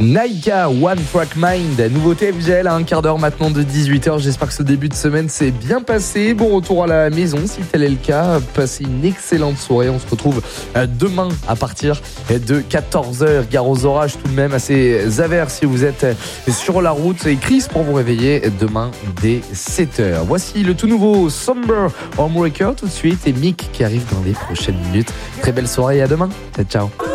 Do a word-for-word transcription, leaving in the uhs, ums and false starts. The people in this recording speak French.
Naika, One Track Mind, nouveauté F G L à un quart d'heure maintenant de dix-huit heures. J'espère que ce début de semaine s'est bien passé. Bon retour à la maison si tel est le cas. Passez une excellente soirée. On se retrouve demain à partir de quatorze heures. Gare aux orages tout de même, assez averses si vous êtes sur la route. Et Chris pour vous réveiller demain dès sept heures. Voici le tout nouveau Somber Homewrecker tout de suite et Mick qui arrive dans les prochaines minutes. Très belle soirée et à demain. Ciao, ciao.